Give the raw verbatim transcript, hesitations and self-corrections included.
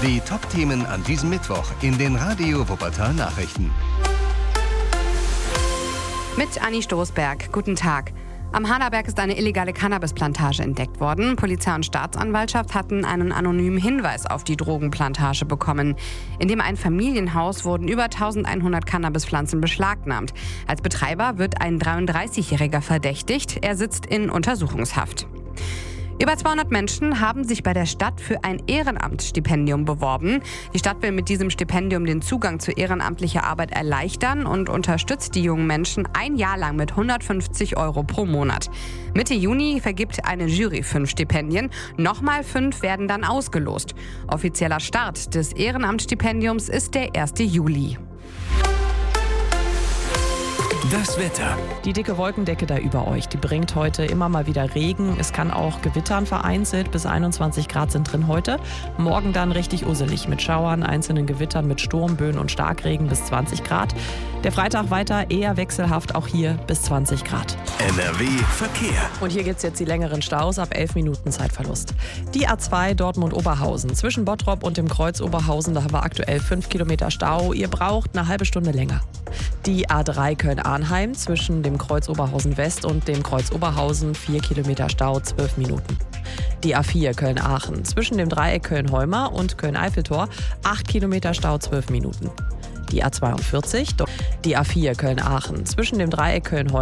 Die Top-Themen an diesem Mittwoch in den Radio Wuppertal Nachrichten. Mit Anni Stoßberg. Guten Tag. Am Haderberg ist eine illegale Cannabisplantage entdeckt worden. Polizei und Staatsanwaltschaft hatten einen anonymen Hinweis auf die Drogenplantage bekommen. In dem ein Familienhaus wurden über eintausendeinhundert Cannabispflanzen beschlagnahmt. Als Betreiber wird ein dreiunddreißigjähriger verdächtigt. Er sitzt in Untersuchungshaft. Über zweihundert Menschen haben sich bei der Stadt für ein Ehrenamtsstipendium beworben. Die Stadt will mit diesem Stipendium den Zugang zu ehrenamtlicher Arbeit erleichtern und unterstützt die jungen Menschen ein Jahr lang mit hundertfünfzig Euro pro Monat. Mitte Juni vergibt eine Jury fünf Stipendien. Nochmal fünf werden dann ausgelost. Offizieller Start des Ehrenamtsstipendiums ist der erste Juli. Das Wetter. Die dicke Wolkendecke da über euch, die bringt heute immer mal wieder Regen. Es kann auch gewittern vereinzelt. Bis einundzwanzig Grad sind drin heute. Morgen dann richtig usselig mit Schauern, einzelnen Gewittern mit Sturmböen und Starkregen bis zwanzig Grad. Der Freitag weiter eher wechselhaft, auch hier bis zwanzig Grad. N R W Verkehr. Und hier gibt's jetzt die längeren Staus ab elf Minuten Zeitverlust. Die A zwei Dortmund-Oberhausen. Zwischen Bottrop und dem Kreuz Oberhausen, da haben wir aktuell fünf Kilometer Stau. Ihr braucht eine halbe Stunde länger. Die A drei Köln-Arnheim zwischen dem Kreuz Oberhausen West und dem Kreuz Oberhausen vier Kilometer Stau, zwölf Minuten. Die A vier Köln-Aachen zwischen dem Dreieck Köln-Heumar und Köln-Eiffeltor acht Kilometer Stau, zwölf Minuten. Die A zweiundvierzig, die A vier Köln-Aachen zwischen dem Dreieck Köln-Heumar